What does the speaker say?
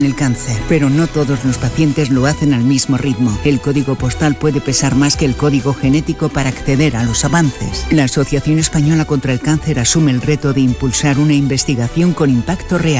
el cáncer, pero no todos los pacientes lo hacen al mismo ritmo. El código postal puede pesar más que el código genético para acceder a los avances. La Asociación Española contra el Cáncer asume el reto de impulsar una investigación con impacto real.